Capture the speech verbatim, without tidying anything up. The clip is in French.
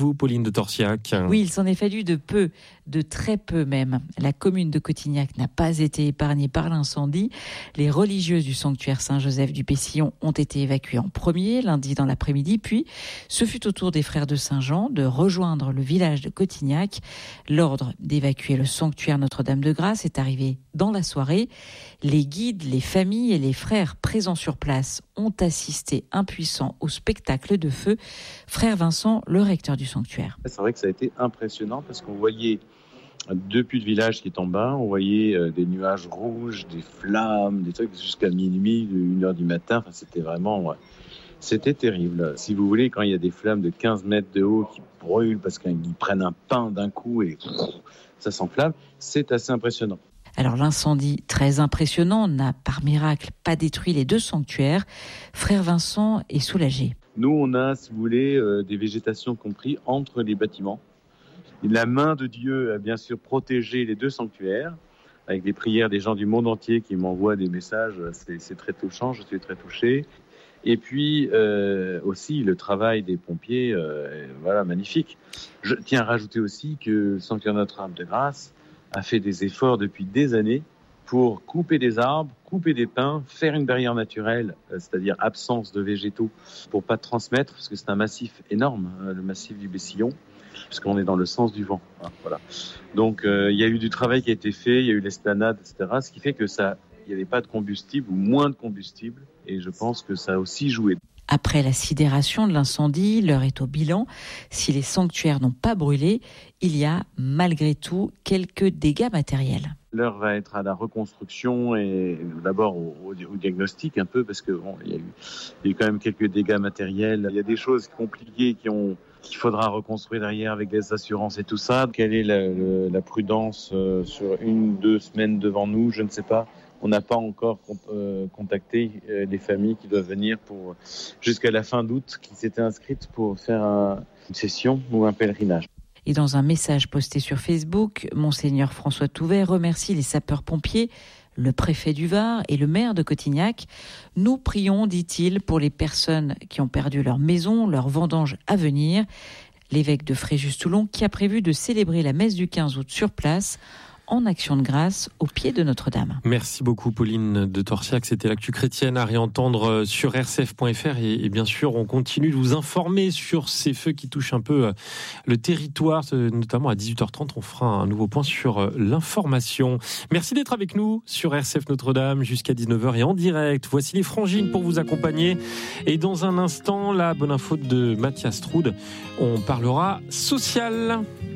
Vous, Pauline de Torsiac. Oui, il s'en est fallu de peu, de très peu même. La commune de Cotignac n'a pas été épargnée par l'incendie. Les religieuses du sanctuaire Saint-Joseph du Pessillon ont été évacuées en premier, lundi dans l'après-midi. Puis, ce fut au tour des frères de Saint-Jean de rejoindre le village de Cotignac. L'ordre d'évacuer le sanctuaire Notre-Dame-de-Grâce est arrivé dans la soirée. Les guides, les familles et les frères présents sur place ont assisté impuissants au spectacle de feu. Frère Vincent, le recteur du sanctuaire. C'est vrai que ça a été impressionnant parce qu'on voyait depuis le village qui est en bas, on voyait des nuages rouges, des flammes, des trucs jusqu'à minuit, une heure du matin. Enfin, c'était vraiment, c'était terrible. Si vous voulez, quand il y a des flammes de quinze mètres de haut qui brûlent parce qu'ils prennent un pain d'un coup et ça s'enflamme, c'est assez impressionnant. Alors l'incendie, très impressionnant, n'a par miracle pas détruit les deux sanctuaires. Frère Vincent est soulagé. Nous, on a, si vous voulez, euh, des végétations compris entre les bâtiments. La main de Dieu a bien sûr protégé les deux sanctuaires, avec des prières des gens du monde entier qui m'envoient des messages. C'est, c'est très touchant, je suis très touché. Et puis euh, aussi le travail des pompiers, euh, voilà, magnifique. Je tiens à rajouter aussi que le sanctuaire Notre-Dame-de-Grâce a fait des efforts depuis des années pour couper des arbres, couper des pins, faire une barrière naturelle, c'est-à-dire absence de végétaux, pour pas transmettre, parce que c'est un massif énorme, le massif du Bessillon, puisqu'on est dans le sens du vent. Voilà. Donc euh, il y a eu du travail qui a été fait, il y a eu l'esplanade, et cetera, ce qui fait que ça, il n'y avait pas de combustible ou moins de combustible, et je pense que ça a aussi joué. Après la sidération de l'incendie, l'heure est au bilan. Si les sanctuaires n'ont pas brûlé, il y a malgré tout quelques dégâts matériels. L'heure va être à la reconstruction et d'abord au, au, au diagnostic un peu parce que bon, il y a eu, il y a eu quand même quelques dégâts matériels. Il y a des choses compliquées qui ont, qu'il faudra reconstruire derrière avec des assurances et tout ça. Quelle est la, la, la prudence euh, sur une, deux semaines devant nous? Je ne sais pas. On n'a pas encore euh, contacté euh, les familles qui doivent venir pour jusqu'à la fin d'août, qui s'étaient inscrites pour faire un, une session ou un pèlerinage. Et dans un message posté sur Facebook, Monseigneur François Touvet remercie les sapeurs-pompiers, le préfet du Var et le maire de Cotignac. Nous prions, dit-il, pour les personnes qui ont perdu leur maison, leur vendange à venir. L'évêque de Fréjus-Toulon qui a prévu de célébrer la messe du quinze août sur place, en action de grâce au pied de Notre-Dame. Merci beaucoup Pauline de Torsiac, c'était l'actu chrétienne à réentendre sur r c f point f r et, et bien sûr on continue de vous informer sur ces feux qui touchent un peu le territoire, notamment à dix-huit heures trente on fera un nouveau point sur l'information. Merci d'être avec nous sur R C F Notre-Dame jusqu'à dix-neuf heures et en direct. Voici les Frangines pour vous accompagner et dans un instant la bonne info de Mathias Troud, on parlera social.